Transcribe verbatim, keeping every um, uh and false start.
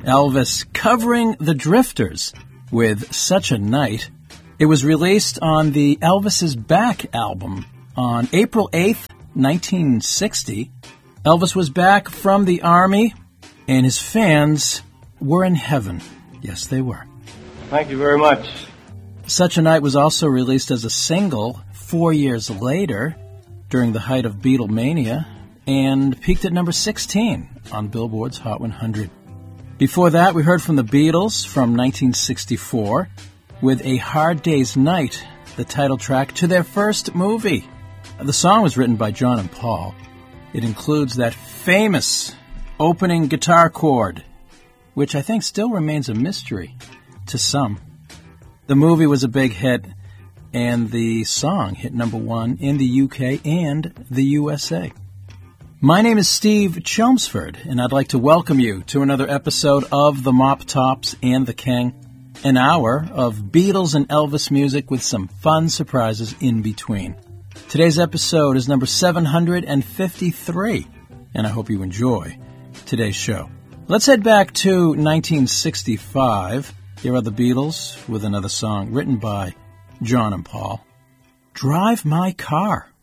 Elvis covering the Drifters with Such a Night. It was released on the Elvis Is Back album on April eighth, nineteen sixty. Elvis was back from the Army, and his fans were in heaven. Yes, they were. Thank you very much. Such a Night was also released as a single four years later during the height of Beatlemania and peaked at number sixteen on Billboard's Hot one hundred. Before that, we heard from the Beatles from nineteen sixty-four with A Hard Day's Night, the title track to their first movie. The song was written by John and Paul. It includes that famous opening guitar chord, which I think still remains a mystery to some. The movie was a big hit, and the song hit number one in the U K and the U S A. My name is Steve Chelmsford, and I'd like to welcome you to another episode of The Mop Tops and the King, an hour of Beatles and Elvis music with some fun surprises in between. Today's episode is number seven hundred fifty-three, and I hope you enjoy today's show. Let's head back to nineteen sixty-five. Here are the Beatles with another song written by John and Paul. Drive My Car.